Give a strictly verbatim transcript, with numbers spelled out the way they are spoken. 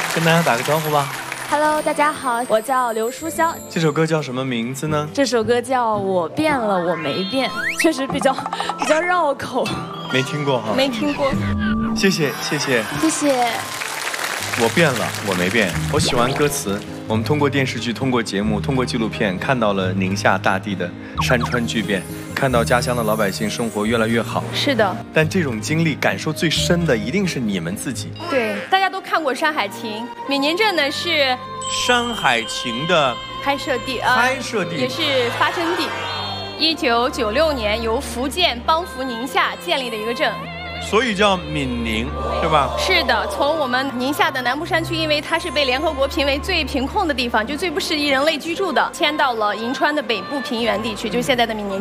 跟大家打个招呼吧。 Hello， 大家好，我叫刘书潇。 这首歌叫什么名字呢？ 这首歌叫《我变了，我没变》，确实比较比较绕口。 没听过哈？ 没听过。 谢谢谢谢谢谢。 我变了，我没变。我喜欢歌词。我们通过电视剧、通过节目、通过纪录片，看到了宁夏大地的山川巨变，看到家乡的老百姓生活越来越好。 是的。 但这种经历感受最深的，一定是你们自己。 对，大家都看过《山海情》，闽宁镇呢是《 山海情》的拍摄地，呃、 拍摄地也是发生地。一九九六年由福建帮扶宁夏建立的一个镇。 所以叫闽宁，对吧？ 是的，从我们宁夏的南部山区，因为它是被联合国评为最贫困的地方，就最不适宜人类居住的，迁到了银川的北部平原地区，就是现在的闽宁。